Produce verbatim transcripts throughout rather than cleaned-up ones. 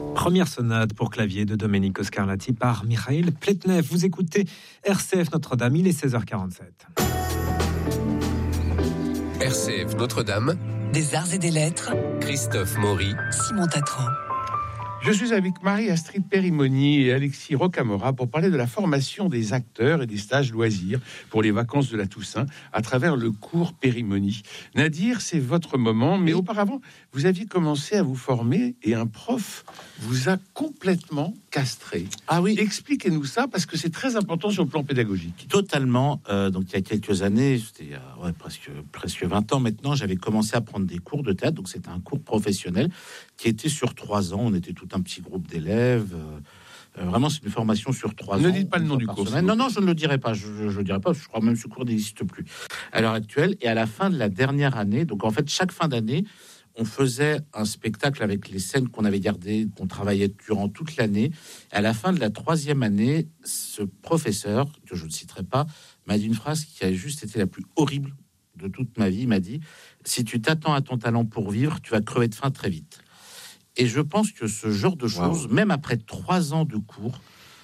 Première sonate pour clavier de Domenico Scarlatti par Mikhail Pletnev. Vous écoutez R C F Notre-Dame, il est seize heures quarante-sept. R C F Notre-Dame, des arts et des lettres, Christophe Maury, Simon Tatran. Je suis avec Marie-Astrid Périmoni et Alexis Rocamora pour parler de la formation des acteurs et des stages loisirs pour les vacances de la Toussaint à travers le cours Périmoni. Nadir, c'est votre moment, mais oui. Auparavant, vous aviez commencé à vous former et un prof vous a complètement castré. Ah oui. Expliquez-nous ça, parce que c'est très important sur le plan pédagogique. Totalement. Euh, donc, il y a quelques années, c'était il y a ouais, presque, presque vingt ans maintenant, j'avais commencé à prendre des cours de théâtre. Donc, c'était un cours professionnel qui était sur trois ans. On était tout un petit groupe d'élèves. Euh, vraiment, c'est une formation sur trois ans. Ne dites pas le nom du cours. Non, non, je ne le dirai pas. Je ne le dirai pas. Je crois même que ce cours n'existe plus à l'heure actuelle. Et à la fin de la dernière année, donc en fait, chaque fin d'année, on faisait un spectacle avec les scènes qu'on avait gardées, qu'on travaillait durant toute l'année. À la fin de la troisième année, ce professeur, que je ne citerai pas, m'a dit une phrase qui a juste été la plus horrible de toute ma vie. Il m'a dit « Si tu t'attends à ton talent pour vivre, tu vas crever de faim très vite ». Et je pense que ce genre de choses, wow. même après trois ans de cours,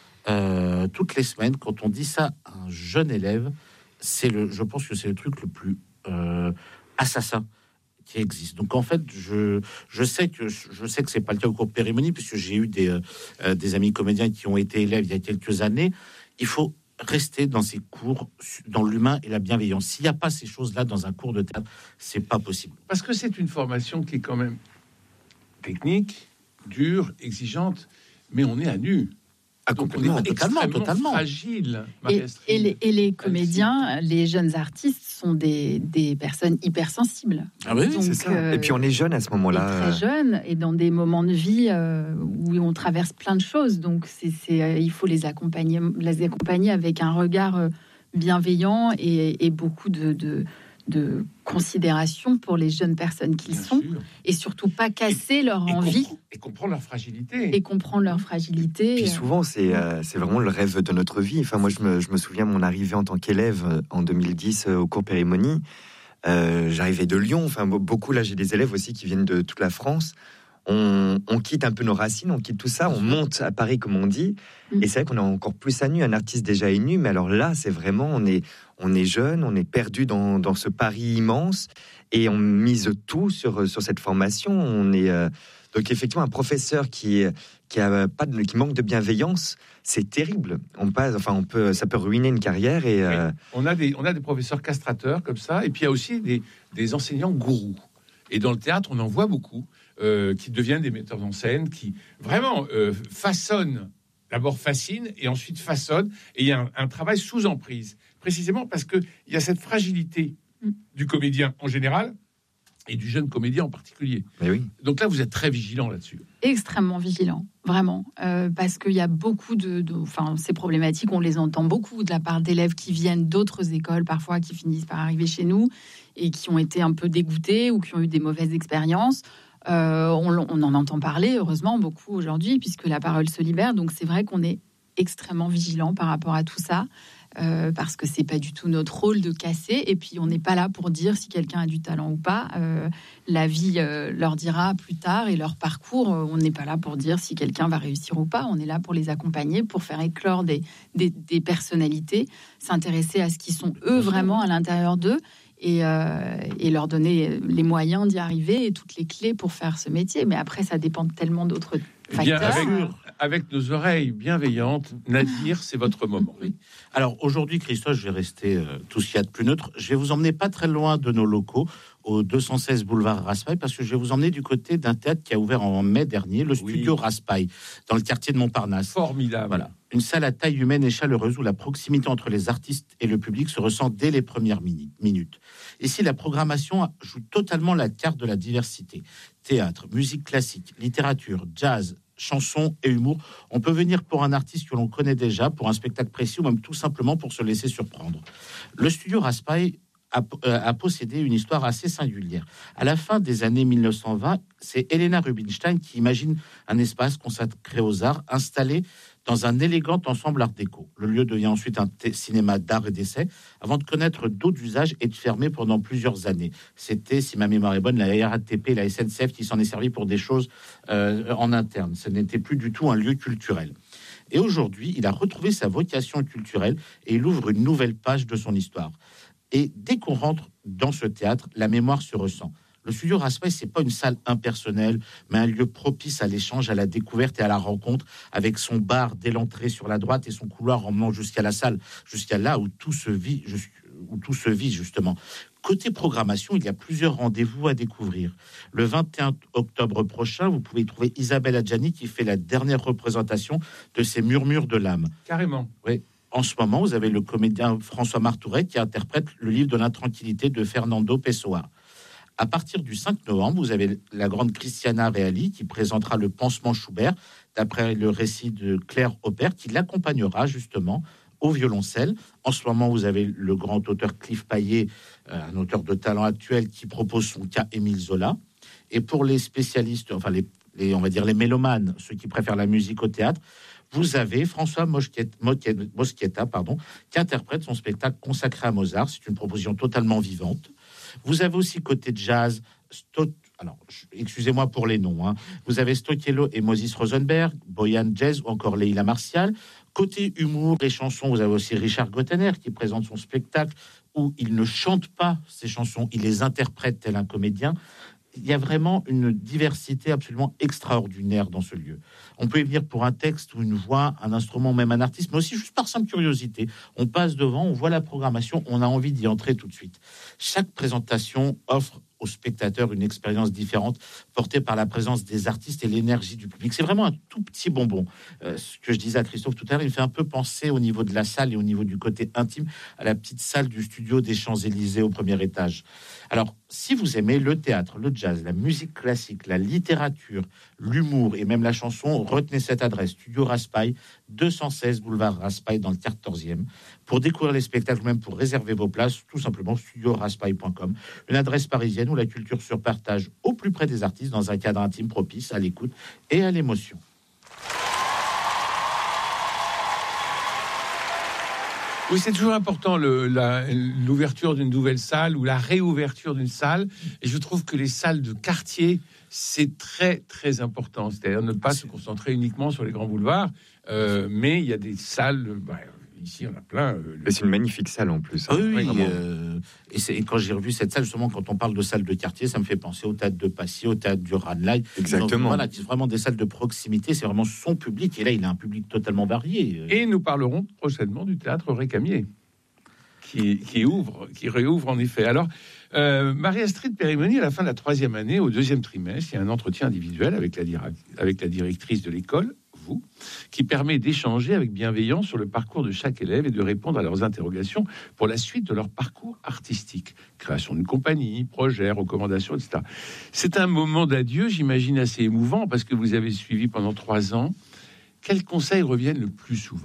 euh, toutes les semaines, quand on dit ça à un jeune élève, c'est le, je pense que c'est le truc le plus euh, assassin qui existe. Donc en fait, je, je sais que je sais que c'est pas le cas au cours Périmoni, puisque j'ai eu des, euh, des amis comédiens qui ont été élèves il y a quelques années. Il faut rester dans ces cours, dans l'humain et la bienveillance. S'il n'y a pas ces choses-là dans un cours de théâtre, c'est pas possible. Parce que c'est une formation qui est quand même technique, dure, exigeante, mais on est à nu. Ah, complètement, totalement, totalement. Fragile. Et, et, les, et les comédiens, les jeunes artistes sont des, des personnes hypersensibles. Ah oui, donc, c'est ça. Euh, et puis on est jeune à ce moment-là. Très jeune et dans des moments de vie euh, où on traverse plein de choses. Donc c'est, c'est, euh, il faut les accompagner, les accompagner avec un regard bienveillant et, et beaucoup de, de de considération pour les jeunes personnes qu'ils Bien sont sûr. Et surtout pas casser et, leur et envie compre- et comprendre leur fragilité et comprendre leur fragilité. Puis souvent c'est euh, c'est vraiment le rêve de notre vie. Enfin moi je me je me souviens mon arrivée en tant qu'élève en deux mille dix euh, au cours Périmoni. Euh, j'arrivais de Lyon. Enfin beaucoup là j'ai des élèves aussi qui viennent de toute la France. On, on quitte un peu nos racines, on quitte tout ça, on monte à Paris comme on dit, mmh. et c'est vrai qu'on est encore plus à nu. Un artiste déjà est nu, mais alors là, c'est vraiment, on est, on est jeune, on est perdu dans, dans ce Paris immense, et on mise tout sur, sur cette formation. On est euh, donc effectivement un professeur qui qui a pas de, qui manque de bienveillance, c'est terrible. On passe, enfin on peut, ça peut ruiner une carrière et euh... on a des, on a des professeurs castrateurs comme ça, et puis il y a aussi des, des enseignants gourous. Et dans le théâtre, on en voit beaucoup. Euh, qui deviennent des metteurs en scène, qui vraiment euh, façonnent, d'abord fascinent, et ensuite façonnent, et il y a un, un travail sous emprise, précisément parce qu'il y a cette fragilité du comédien en général, et du jeune comédien en particulier. Mais oui. Donc là, vous êtes très vigilant là-dessus. Extrêmement vigilant, vraiment, euh, parce qu'il y a beaucoup de, de... Enfin, ces problématiques, on les entend beaucoup de la part d'élèves qui viennent d'autres écoles, parfois, qui finissent par arriver chez nous, et qui ont été un peu dégoûtés, ou qui ont eu des mauvaises expériences. Euh, on, on en entend parler, heureusement, beaucoup aujourd'hui, puisque la parole se libère. Donc, c'est vrai qu'on est extrêmement vigilant par rapport à tout ça, euh, parce que c'est pas du tout notre rôle de casser. Et puis, on n'est pas là pour dire si quelqu'un a du talent ou pas. Euh, la vie euh, leur dira plus tard, et leur parcours, euh, on n'est pas là pour dire si quelqu'un va réussir ou pas. On est là pour les accompagner, pour faire éclore des, des, des personnalités, s'intéresser à ce qui sont eux vraiment à l'intérieur d'eux. Et, euh, et leur donner les moyens d'y arriver et toutes les clés pour faire ce métier. Mais après, ça dépend tellement d'autres facteurs. Bien, avec, avec nos oreilles bienveillantes, Nadir, c'est votre moment. Oui. Alors aujourd'hui, Christophe, je vais rester euh, tout ce qu'il y a de plus neutre. Je vais vous emmener pas très loin de nos locaux, au deux cent seize boulevard Raspail, parce que je vais vous emmener du côté d'un théâtre qui a ouvert en mai dernier, le oui. studio Raspail, dans le quartier de Montparnasse. Formidable. Voilà. Une salle à taille humaine et chaleureuse où la proximité entre les artistes et le public se ressent dès les premières mini- minutes. Ici, la programmation joue totalement la carte de la diversité. Théâtre, musique classique, littérature, jazz, chansons et humour. On peut venir pour un artiste que l'on connaît déjà, pour un spectacle précis ou même tout simplement pour se laisser surprendre. Le studio Raspail a, euh, a possédé une histoire assez singulière. À la fin des années mille neuf cent vingt, c'est Helena Rubinstein qui imagine un espace consacré aux arts, installé dans un élégant ensemble art déco. Le lieu devient ensuite un t- cinéma d'art et d'essai, avant de connaître d'autres usages et de fermer pendant plusieurs années. C'était, si ma mémoire est bonne, la R A T P, la S N C F qui s'en est servi pour des choses euh, en interne. Ce n'était plus du tout un lieu culturel. Et aujourd'hui, il a retrouvé sa vocation culturelle et il ouvre une nouvelle page de son histoire. Et dès qu'on rentre dans ce théâtre, la mémoire se ressent. Le studio Raspail, c'est pas une salle impersonnelle, mais un lieu propice à l'échange, à la découverte et à la rencontre, avec son bar dès l'entrée sur la droite et son couloir emmenant jusqu'à la salle, jusqu'à là où tout se vit, où tout se vit justement. Côté programmation, il y a plusieurs rendez-vous à découvrir. Le vingt et un octobre prochain, vous pouvez trouver Isabelle Adjani qui fait la dernière représentation de ces Murmures de l'âme. Carrément. Oui. En ce moment, vous avez le comédien François Martouret qui interprète le livre de l'intranquillité de Fernando Pessoa. À partir du cinq novembre, vous avez la grande Christiana Reali qui présentera le Pansement Schubert, d'après le récit de Claire Aubert, qui l'accompagnera justement au violoncelle. En ce moment, vous avez le grand auteur Cliff Paillet, euh, un auteur de talent actuel, qui propose son cas Émile Zola. Et pour les spécialistes, enfin les, les, on va dire les mélomanes, ceux qui préfèrent la musique au théâtre, vous avez François Moschietta, pardon, qui interprète son spectacle consacré à Mozart. C'est une proposition totalement vivante. Vous avez aussi côté jazz, Stot, alors excusez-moi pour les noms, hein. Vous avez Stocchiello et Moses Rosenberg, Boyan Jazz ou encore Leila Martial. Côté humour et chansons, vous avez aussi Richard Gottener qui présente son spectacle où il ne chante pas ses chansons, il les interprète tel un comédien. Il y a vraiment une diversité absolument extraordinaire dans ce lieu. On peut y venir pour un texte ou une voix, un instrument, même un artiste, mais aussi juste par simple curiosité. On passe devant, on voit la programmation, on a envie d'y entrer tout de suite. Chaque présentation offre aux spectateurs une expérience différente, portée par la présence des artistes et l'énergie du public. C'est vraiment un tout petit bonbon. Euh, ce que je disais à Christophe tout à l'heure, il me fait un peu penser au niveau de la salle et au niveau du côté intime à la petite salle du studio des Champs-Élysées au premier étage. Alors, si vous aimez le théâtre, le jazz, la musique classique, la littérature, l'humour et même la chanson, retenez cette adresse, Studio Raspail, deux cent seize boulevard Raspail dans le quatorzième. Pour découvrir les spectacles, même pour réserver vos places, tout simplement studio raspail point com. Une adresse parisienne où la culture se partage au plus près des artistes dans un cadre intime propice à l'écoute et à l'émotion. Oui, c'est toujours important le, la, l'ouverture d'une nouvelle salle ou la réouverture d'une salle. Et je trouve que les salles de quartier, c'est très, très important. C'est-à-dire ne pas se concentrer uniquement sur les grands boulevards, euh, mais il y a des salles... Bah, ici, on a plein. Euh, le... C'est une magnifique salle en plus. Hein. Oui, oui. Euh, et, c'est, et quand j'ai revu cette salle, justement, quand on parle de salle de quartier, ça me fait penser au théâtre de Passy, au théâtre du Ranelagh. Exactement. Donc, voilà, c'est vraiment des salles de proximité. C'est vraiment son public. Et là, il a un public totalement varié. Et nous parlerons prochainement du théâtre Récamier, qui, qui ouvre, qui réouvre en effet. Alors, euh, Marie-Astrid Périmoni, à la fin de la troisième année, au deuxième trimestre, il y a un entretien individuel avec la, avec la directrice de l'école, vous, qui permet d'échanger avec bienveillance sur le parcours de chaque élève et de répondre à leurs interrogations pour la suite de leur parcours artistique. Création d'une compagnie, projet, recommandations, et cetera. C'est un moment d'adieu, j'imagine, assez émouvant parce que vous avez suivi pendant trois ans. Quels conseils reviennent le plus souvent ?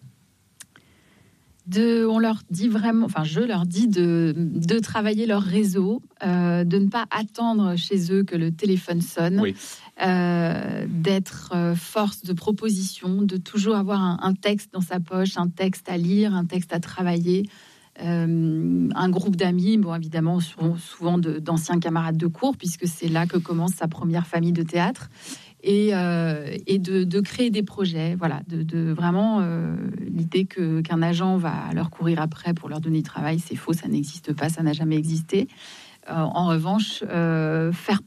De, on leur dit vraiment, enfin je leur dis de, de travailler leur réseau, euh, de ne pas attendre chez eux que le téléphone sonne, oui. euh, d'être euh, force de proposition, de toujours avoir un, un texte dans sa poche, un texte à lire, un texte à travailler, euh, un groupe d'amis, bon évidemment souvent, souvent de, d'anciens camarades de cours puisque c'est là que commence sa première famille de théâtre. Et, euh, et de, de créer des projets, voilà, de, de vraiment euh, l'idée que, qu'un agent va leur courir après pour leur donner du travail, c'est faux, ça n'existe pas, ça n'a jamais existé. Euh, en revanche, euh, faire